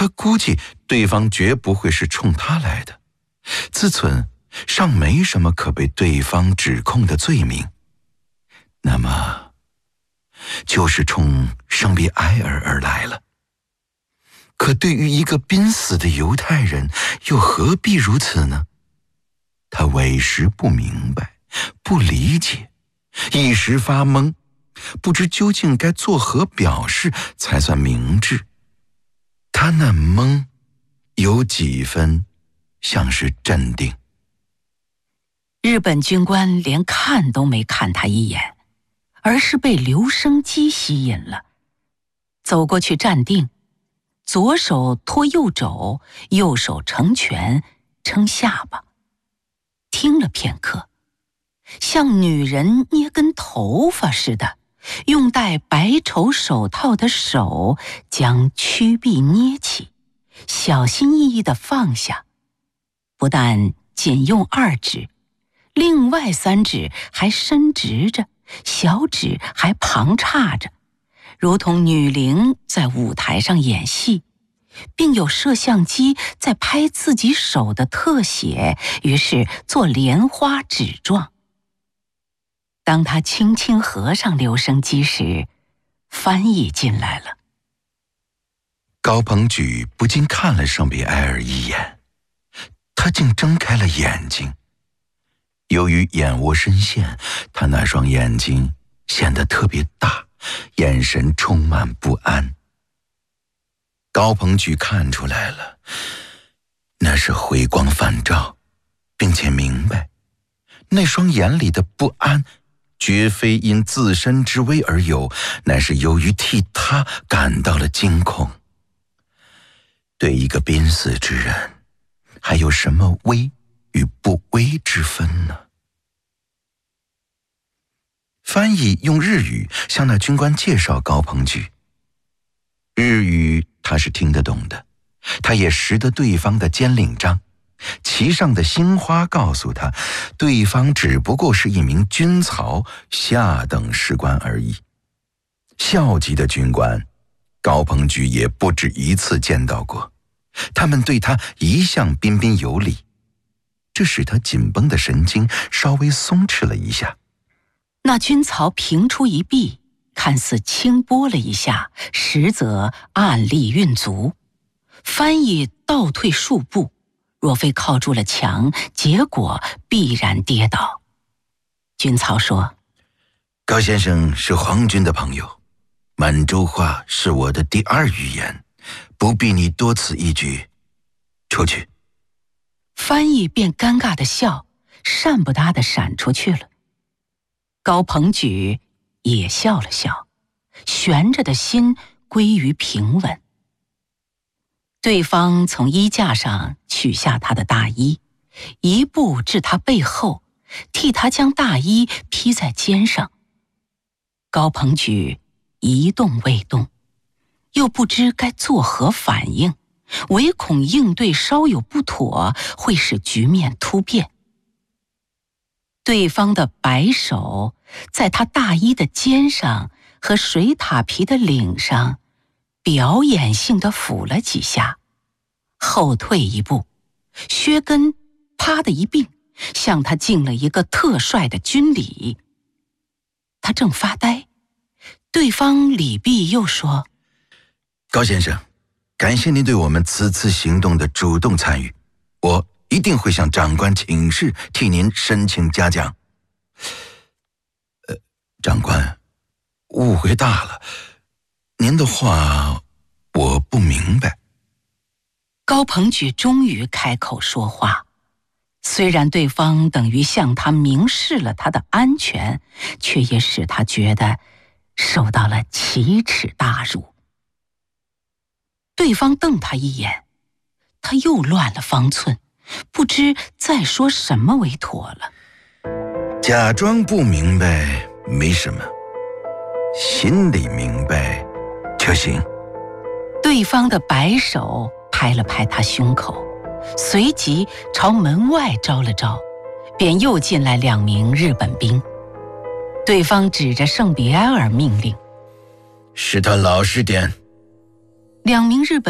他估计对方绝不会是冲他来的，自忖尚没什么可被对方指控的罪名，那么就是冲圣比埃尔而来了。可对于一个濒死的犹太人，又何必如此呢？他委实不明白，不理解，一时发懵，不知究竟该作何表示才算明智。他那懵有几分像是镇定。 日本军官连看都没看他一眼，而是被留声机吸引了，走过去站定，左手托右肘，右手成拳撑下巴，听了片刻，像女人捏根头发似的，用戴白绸手套的手将曲臂捏起，小心翼翼地放下，不但仅用2指，另外3指还伸直着，小指还旁叉着，如同女伶在舞台上演戏，并有摄像机在拍自己手的特写，于是做莲花指状。当他轻轻合上留声机时，翻译进来了。 高朋举不禁看了圣比埃尔一眼，他竟睁开了眼睛。由于眼窝深陷，他那双眼睛显得特别大，眼神充满不安。高朋举看出来了，那是回光返照，并且明白，那双眼里的不安绝非因自身之危而有，乃是由于替他感到了惊恐。对一个濒死之人，还有什么危与不危之分呢？翻译用日语向那军官介绍高朋举，日语他是听得懂的，他也识得对方的尖领章，其上的星花告诉他，对方只不过是一名军曹下等士官而已。校级的军官，高朋举也不止一次见到过，他们对他一向彬彬有礼，这使他紧绷的神经稍微松弛了一下。 那军曹平出一臂，看似轻拨了一下，实则按力运足。翻译倒退数步，若非靠住了墙，结果必然跌倒。军曹说： 高先生是皇军的朋友，满洲话是我的第2语言，不必你多此一举，出去。 翻译便尴尬地笑，善不搭地闪出去了。高朋举也笑了笑，悬着的心归于平稳。对方从衣架上取下他的大衣，一步至他背后，替他将大衣披在肩上。高朋举一动未动，又不知该作何反应，唯恐应对稍有不妥，会使局面突变。对方的白手在他大衣的肩上和水獭皮的领上表演性地抚了几下，后退一步，靴跟啪的一并，向他敬了一个特帅的军礼。他正发呆，对方礼毕又说： 高先生，感谢您对我们此次行动的主动参与，我一定会向长官请示，替您申请嘉奖。长官，误会大了，您的话我不明白。 高朋举终于开口说话，虽然对方等于向他明示了他的安全，却也使他觉得受到了奇耻大辱。对方瞪他一眼，他又乱了方寸，不知再说什么为妥了。 假装不明白没什么，心里明白就行。 对方的白手拍了拍他胸口，随即朝门外招了招，便又进来2名日本兵。对方指着圣比埃尔命令： 使他老实点。 2名日本